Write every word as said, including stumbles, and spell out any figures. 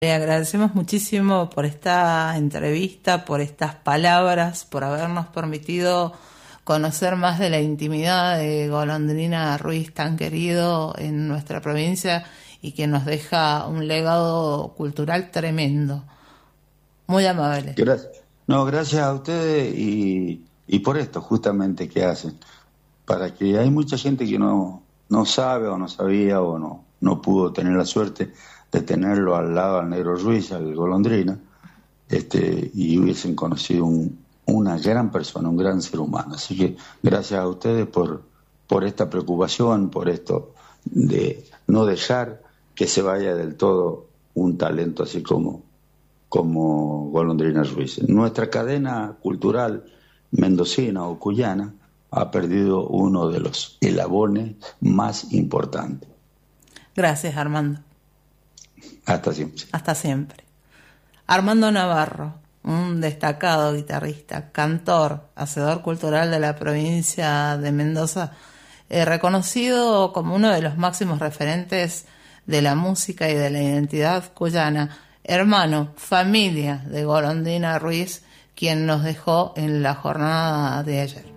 Le agradecemos muchísimo por esta entrevista, por estas palabras, por habernos permitido conocer más de la intimidad de Golondrina Ruiz, tan querido en nuestra provincia y que nos deja un legado cultural tremendo. Muy amable. Gracias. No, gracias a ustedes y, y por esto justamente que hacen, para que hay mucha gente que no, no sabe o no sabía o no, no pudo tener la suerte de tenerlo al lado al Negro Ruiz, al Golondrina, este, y hubiesen conocido un, una gran persona, un gran ser humano. Así que gracias a ustedes por, por esta preocupación, por esto de no dejar que se vaya del todo un talento así como, como Golondrina Ruiz. Nuestra cadena cultural mendocina o cuyana ha perdido uno de los eslabones más importantes. Gracias, Armando. Hasta siempre. Hasta siempre. Armando Navarro, un destacado guitarrista, cantor, hacedor cultural de la provincia de Mendoza, eh, reconocido como uno de los máximos referentes de la música y de la identidad cuyana, hermano, familia de Golondrina Ruiz, quien nos dejó en la jornada de ayer.